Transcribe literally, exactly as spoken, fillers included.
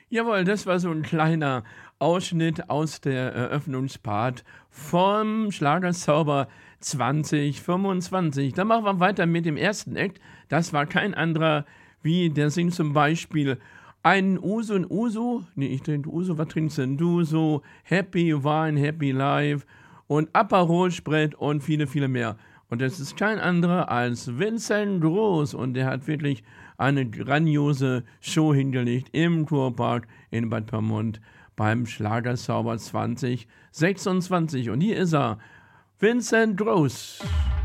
Jawohl, das war so 'n kleiner Ausschnitt aus der Eröffnungspart vom Schlagerzauber zwanzig fünfundzwanzig. Dann machen wir weiter mit dem ersten Act. Das war kein anderer wie der singt zum Beispiel ein Uso 'n Uso ne, ich trinke Uso, was trinkst denn du so? Happy Wine, Happy Life und Aperol Sprit und viele, viele mehr. Und das ist kein anderer als Vincent Groß und der hat wirklich eine grandiose Show hingelegt im Kurpark in Bad Pyrmont beim Schlagerzauber zwanzig sechsundzwanzig. Und hier ist er, Vincent Groß.